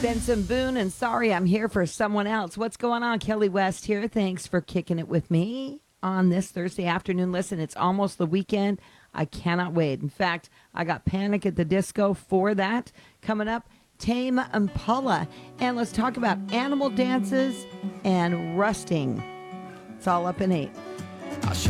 Benson Boone, and sorry I'm here for someone else. What's going on? Kelly West here. Thanks for kicking it with me on this Thursday afternoon. Listen, it's almost the weekend. I cannot wait. In fact, I got Panic at the Disco for that. Coming up, Tame Impala. And let's talk about animal dances and rusting. It's all up in 8.